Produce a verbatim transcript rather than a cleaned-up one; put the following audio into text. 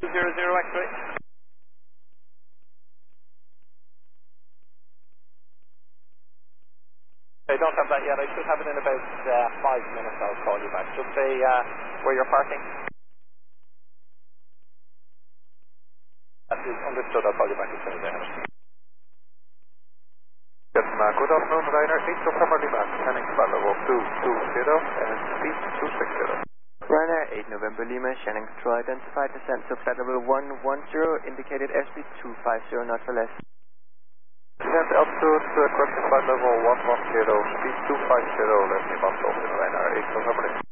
zero zero X-ray. I don't have that yet. I should have it in about uh, five minutes. I'll call you back. Just say uh, where you're parking. That is understood. I'll call you back as soon as I have it. Yes, uh, good afternoon, Ryanair eight November Lima, Shannon flight level two two zero and speed two six zero. Ryanair eight November Lima, Shannon control identified, descent to flight level one one zero, indicated airspeed two five zero knots or less. Descent altitude, uh, correction flight level one one zero, speed two five zero, left me bump off in Ryanair eight November Lima.